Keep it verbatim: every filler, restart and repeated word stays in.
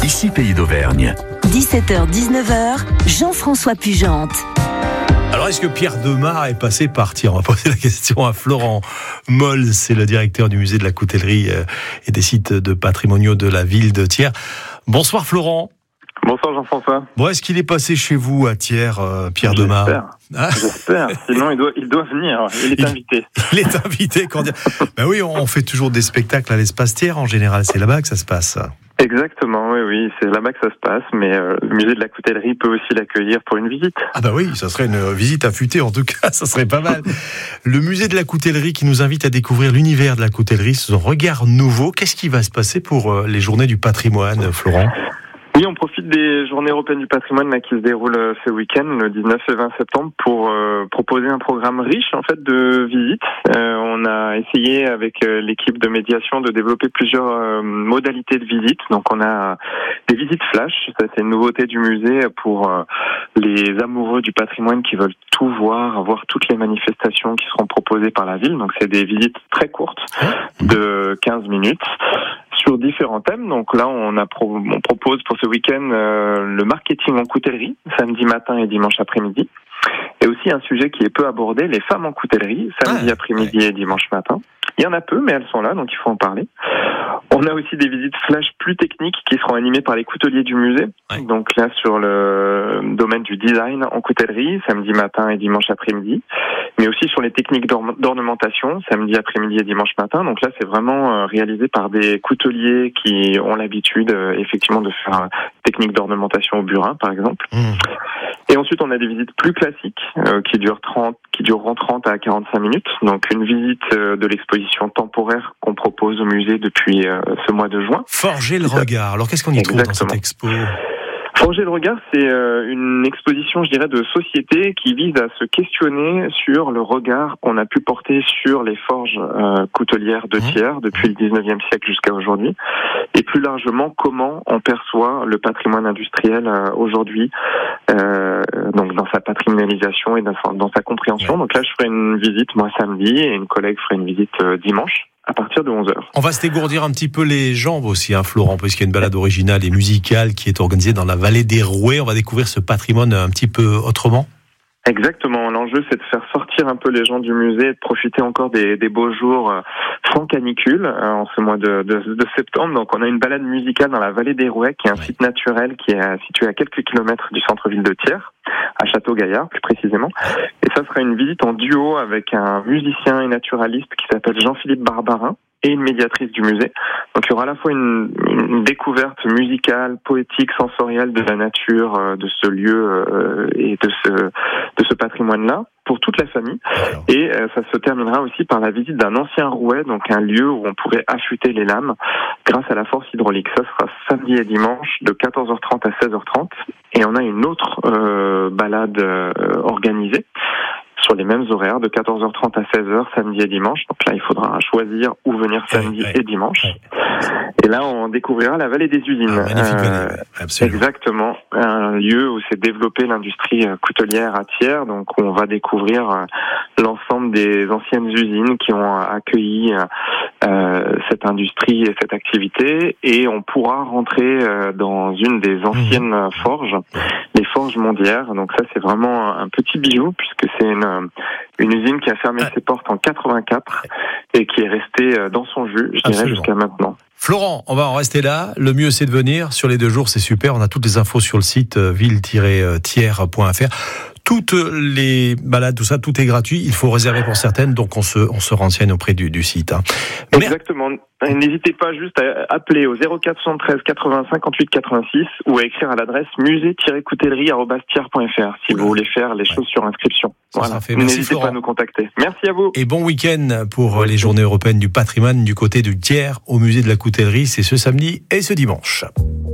Ici Pays d'Auvergne. dix-sept heures dix-neuf heures, Jean-François Pugente. Alors, est-ce que Pierre Demar est passé par Thiers ? On va poser la question à Florent Moll, c'est le directeur du musée de la coutellerie et des sites de patrimoniaux de la ville de Thiers. Bonsoir Florent. Bonsoir Jean-François. Bon, est-ce qu'il est passé chez vous à Thiers, euh, Pierre Demar ? J'espère. Ah. J'espère. Sinon, il doit, il doit venir. Il est il, invité. Il est invité. Quand... ben oui, on fait toujours des spectacles à l'espace Thiers. En général, c'est là-bas que ça se passe. Exactement, oui, oui, c'est là-bas que ça se passe, mais euh, le musée de la coutellerie peut aussi l'accueillir pour une visite. Ah bah oui, ça serait une visite affûtée en tout cas, ça serait pas mal. Le musée de la coutellerie qui nous invite à découvrir l'univers de la coutellerie, son regard nouveau. Qu'est-ce qui va se passer pour euh, les journées du patrimoine, Florent ? Oui, on profite des journées européennes du patrimoine là, qui se déroulent ce week-end, le dix-neuf et vingt septembre, pour euh, proposer un programme riche en fait de visites. Euh, on a essayé avec euh, l'équipe de médiation de développer plusieurs euh, modalités de visites. Donc on a des visites flash, ça c'est une nouveauté du musée pour euh, les amoureux du patrimoine qui veulent tout voir, voir toutes les manifestations qui seront proposées par la ville. Donc c'est des visites très courtes de quinze minutes. Sur différents thèmes. Donc là, on, a pro- on propose pour ce week-end euh, le marketing en coutellerie, samedi matin et dimanche après-midi. Et aussi un sujet qui est peu abordé, les femmes en coutellerie, samedi ah, après-midi ouais. et dimanche matin. Il y en a peu, mais elles sont là, donc il faut en parler. On a aussi des visites flash plus techniques qui seront animées par les couteliers du musée. Ouais. Donc là, sur le domaine du design en coutellerie, samedi matin et dimanche après-midi. Mais aussi sur les techniques d'or- d'ornementation, samedi après-midi et dimanche matin. Donc là, c'est vraiment euh, réalisé par des couteliers qui ont l'habitude, euh, effectivement, de faire euh, techniques d'ornementation au burin, par exemple. Mmh. Et ensuite, on a des visites plus classiques euh, qui durent trente, qui dureront trente à quarante-cinq minutes. Donc une visite euh, de l'exposition temporaire qu'on propose au musée depuis euh, ce mois de juin. Forger le regard. Alors qu'est-ce qu'on y Exactement. trouve dans cette expo ? Forger le regard, c'est euh, une exposition, je dirais, de société qui vise à se questionner sur le regard qu'on a pu porter sur les forges euh, coutelières de Thiers depuis le dix-neuvième siècle jusqu'à aujourd'hui, et plus largement comment on perçoit le patrimoine industriel euh, aujourd'hui, euh, donc dans sa patrimonialisation et dans sa, dans sa compréhension. Donc là, je ferai une visite moi samedi et une collègue ferait une visite euh, dimanche. À partir de onze heures. On va se dégourdir un petit peu les jambes aussi, hein, Florent, puisqu'il y a une balade originale et musicale qui est organisée dans la vallée des Rouets. On va découvrir ce patrimoine un petit peu autrement. Exactement. L'enjeu, c'est de faire sortir un peu les gens du musée et de profiter encore des, des beaux jours euh, sans canicule euh, en ce mois de, de, de septembre. Donc, on a une balade musicale dans la vallée des Rouets, qui est un ouais. site naturel qui est situé à quelques kilomètres du centre-ville de Thiers, à Château-Gaillard plus précisément. Et ça sera une visite en duo avec un musicien et naturaliste qui s'appelle Jean-Philippe Barbarin et une médiatrice du musée. Donc il y aura à la fois une, une découverte musicale, poétique, sensorielle de la nature, euh, de ce lieu euh, et de ce, de ce patrimoine-là pour toute la famille. Et euh, ça se terminera aussi par la visite d'un ancien rouet, donc un lieu où on pourrait affûter les lames grâce à la force hydraulique. Ça sera samedi et dimanche de quatorze heures trente à seize heures trente. Et on a une autre euh, balade euh, organisée sur les mêmes horaires de quatorze heures trente à seize heures samedi et dimanche. Donc là, il faudra choisir où venir samedi ouais, et dimanche. Ouais. Et là, on découvrira la vallée des usines. Ah, magnifique euh, vallée, absolument. Exactement. Un lieu où s'est développée l'industrie coutelière à Thiers, donc où on va découvrir l'ensemble des anciennes usines qui ont accueilli euh, cette industrie et cette activité. Et on pourra rentrer dans une des anciennes mmh. forges, les forges mondières. Donc ça, c'est vraiment un petit bijou puisque c'est une une usine qui a fermé ouais. ses portes en quatre-vingt-quatre et qui est restée dans son jus, je dirais, jusqu'à maintenant. Florent, on va en rester là. Le mieux, c'est de venir. Sur les deux jours, c'est super. On a toutes les infos sur le site ville tiret thiers point f r. Toutes les balades, tout ça, tout est gratuit. Il faut réserver pour certaines, donc on se, on se renseigne auprès du, du site. Hein. Exactement. Mais... N'hésitez pas juste à appeler au zéro quatre cent treize quatre-vingts cinquante-huit quatre-vingt-six ou à écrire à l'adresse musée tiret coutellerie arobase thiers point f r si Oula. vous voulez faire les ouais. choses sur inscription. Ça voilà. Fait. Merci, N'hésitez Florent. pas à nous contacter. Merci à vous. Et bon week-end pour les Journées européennes du patrimoine du côté du Thiers au musée de la coutellerie. C'est ce samedi et ce dimanche.